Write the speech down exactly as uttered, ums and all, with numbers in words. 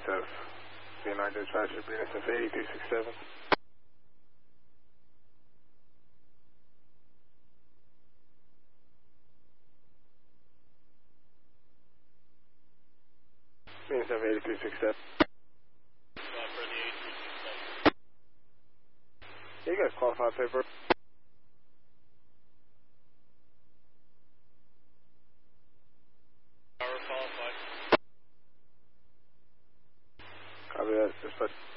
of V nine dispatch should be S F eighty-two sixty-seven. V N S F eighty-two sixty-seven. Yeah, you guys qualify paper. Power qualified. Copy that, dispatch.